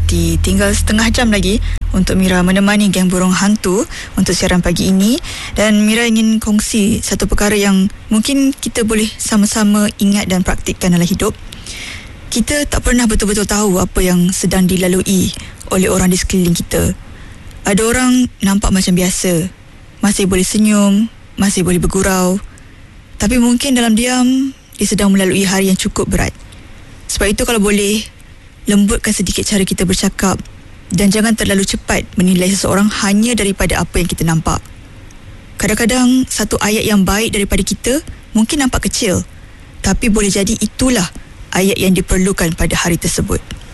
hati. Tinggal setengah jam lagi untuk Mira menemani Geng Burung Hantu untuk siaran pagi ini. Dan Mira ingin kongsi satu perkara yang mungkin kita boleh sama-sama ingat dan praktikkan dalam hidup. Kita tak pernah betul-betul tahu apa yang sedang dilalui oleh orang di sekeliling kita. Ada orang nampak macam biasa, masih boleh senyum, masih boleh bergurau, tapi mungkin dalam diam dia sedang melalui hari yang cukup berat. Sebab itu kalau boleh, lembutkan sedikit cara kita bercakap dan jangan terlalu cepat menilai seseorang hanya daripada apa yang kita nampak. Kadang-kadang satu ayat yang baik daripada kita mungkin nampak kecil, tapi boleh jadi itulah ayat yang diperlukan pada hari tersebut.